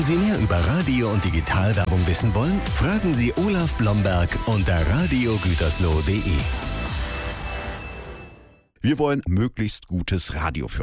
Wenn Sie mehr über Radio- und Digitalwerbung wissen wollen, fragen Sie Olaf Blomberg unter radiogütersloh.de. Wir wollen möglichst gutes Radio für